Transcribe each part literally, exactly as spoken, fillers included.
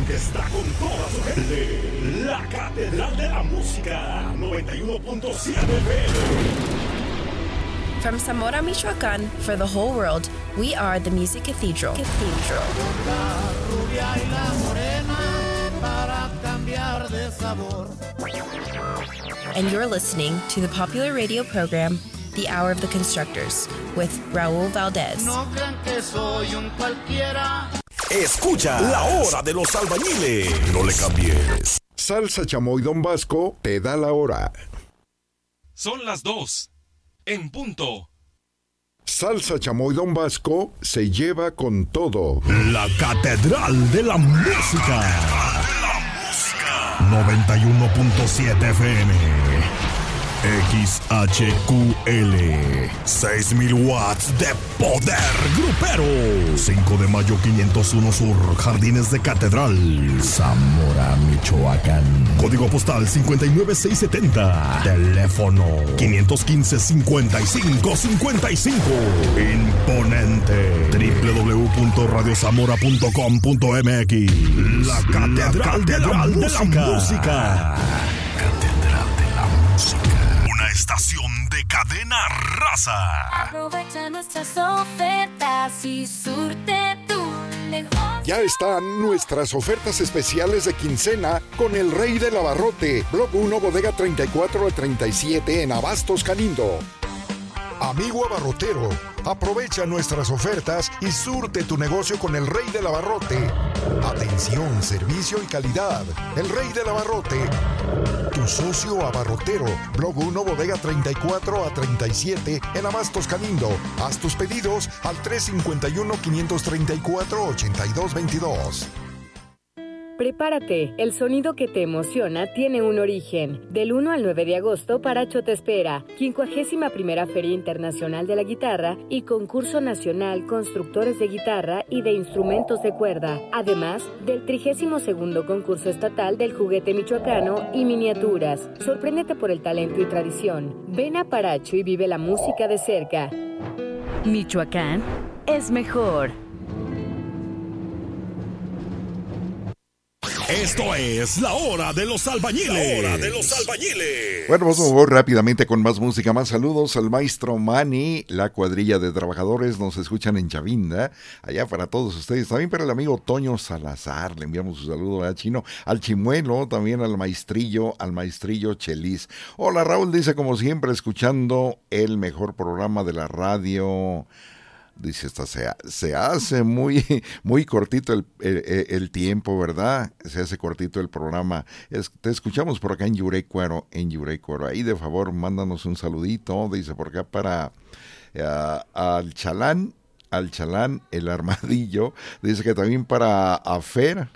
que está con toda su gente. La Catedral de la Música, noventa y uno punto siete F M. From Zamora, Michoacán, for the whole world, we are the Music Cathedral. Cathedral. La rubia y la morena para cambiar de sabor. And you're listening to the popular radio program, The Hour of the Constructors, with Raúl Valdez. No crean que soy un cualquiera. Escucha La Hora de los Albañiles. No le cambies. Salsa Chamoy Don Vasco te da la hora. Son las dos. En punto. Salsa Chamoy Don Vasco se lleva con todo. La Catedral de la Música. noventa y uno punto siete F M. X H Q L. seis mil watts de poder grupero. cinco de mayo quinientos uno Sur, Jardines de Catedral, Zamora, Michoacán. Código postal cincuenta y nueve seiscientos setenta. Teléfono quinientos quince, cincuenta y cinco cincuenta y cinco. Imponente. doble u doble u doble u punto radio zamora punto com punto m x. La Catedral, La Catedral de, la de la Música. Catedral de la Música. Una estación de cadena raza. Aprovecha nuestras ofertas y surte tu negocio. Ya están nuestras ofertas especiales de quincena con el Rey del Abarrote, Block uno, Bodega treinta y cuatro a treinta y siete en Abastos Canindo. Amigo abarrotero, aprovecha nuestras ofertas y surte tu negocio con el Rey del Abarrote. Atención, servicio y calidad. El Rey del Abarrote. Tu socio abarrotero. Blog uno, Bodega treinta y cuatro a treinta y siete en Abastos Canindo. Haz tus pedidos al tres cinco uno, cinco tres cuatro, ocho dos dos dos. Prepárate, el sonido que te emociona tiene un origen. Del uno al nueve de agosto, Paracho te espera. quincuagésima primera Feria Internacional de la Guitarra y Concurso Nacional Constructores de Guitarra y de Instrumentos de Cuerda. Además del trigésimo segundo Concurso Estatal del Juguete Michoacano y Miniaturas. Sorpréndete por el talento y tradición. Ven a Paracho y vive la música de cerca. Michoacán es mejor. Esto es La Hora de los Albañiles. La Hora de los Albañiles. Bueno, vamos a mover rápidamente con más música, más saludos al maestro Manny, la cuadrilla de trabajadores, nos escuchan en Chavinda, allá para todos ustedes, también para el amigo Toño Salazar, le enviamos un saludo a Chino, al Chimuelo, también al maestrillo, al maestrillo Chelis. Hola Raúl, dice como siempre, escuchando el mejor programa de la radio. Dice, esta se, se hace muy, muy cortito el, el, el tiempo, ¿verdad? Se hace cortito el programa. Es, te escuchamos por acá en Yurecuaro, en Yurecuaro. Ahí de favor, mándanos un saludito. Dice por acá para uh, al Chalán, al Chalán, el Armadillo. Dice que también para a Fer.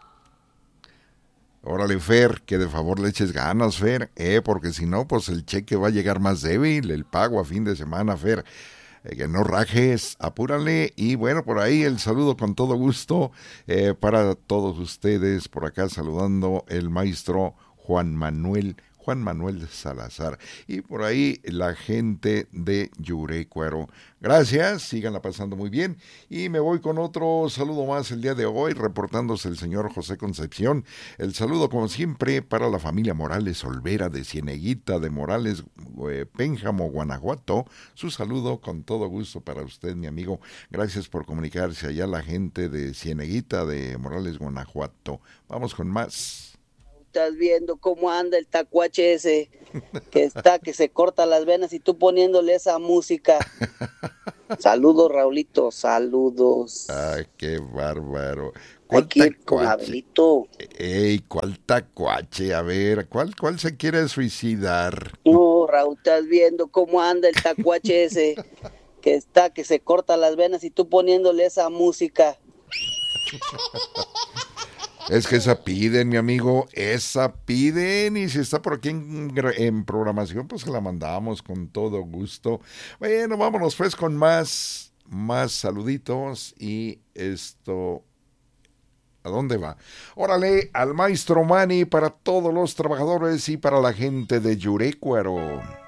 Órale, Fer, que de favor le eches ganas, Fer, eh, porque si no, pues el cheque va a llegar más débil, el pago a fin de semana, Fer. Eh, que no rajes, apúrale. Y bueno, por ahí el saludo con todo gusto eh, para todos ustedes. Por acá saludando el maestro Juan Manuel, Juan Manuel Salazar. Y por ahí la gente de Yurecuaro. Gracias, síganla pasando muy bien. Y me voy con otro saludo más el día de hoy, reportándose el señor José Concepción. El saludo, como siempre, para la familia Morales Olvera de Cieneguita de Morales, eh, Pénjamo, Guanajuato. Su saludo con todo gusto para usted, mi amigo. Gracias por comunicarse allá la gente de Cieneguita de Morales, Guanajuato. Vamos con más. Estás viendo cómo anda el tacuache ese, que está, que se corta las venas y tú poniéndole esa música. Saludos, Raulito, saludos. Ay, qué bárbaro. ¿Cuál Aquí con Abelito. Ey, ¿cuál tacuache? A ver, ¿cuál, cuál se quiere suicidar? No, Raúl, estás viendo cómo anda el tacuache ese, que está, que se corta las venas y tú poniéndole esa música. Es que esa piden, mi amigo, esa piden, y si está por aquí en, en programación, pues que la mandamos con todo gusto. Bueno, vámonos pues con más, más saluditos, y esto, ¿a dónde va? Órale, al maestro Manny para todos los trabajadores y para la gente de Yurecuaro.